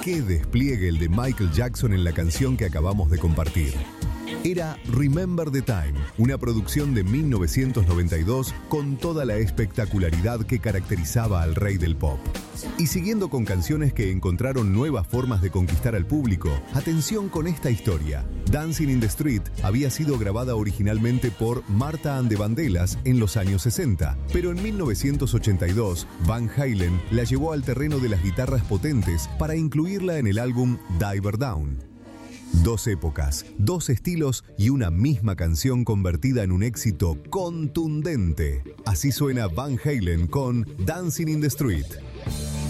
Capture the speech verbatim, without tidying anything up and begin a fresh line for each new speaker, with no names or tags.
Qué despliegue el de Michael Jackson en la canción que acabamos de compartir. Era Remember the Time, una producción de mil novecientos noventa y dos con toda la espectacularidad que caracterizaba al rey del pop. Y siguiendo con canciones que encontraron nuevas formas de conquistar al público, atención con esta historia. Dancing in the Street había sido grabada originalmente por Martha and the Vandellas en los años sesenta, pero en mil novecientos ochenta y dos Van Halen la llevó al terreno de las guitarras potentes para incluirla en el álbum Diver Down. Dos épocas, dos estilos y una misma canción convertida en un éxito contundente. Así suena Van Halen con Dancing in the Street.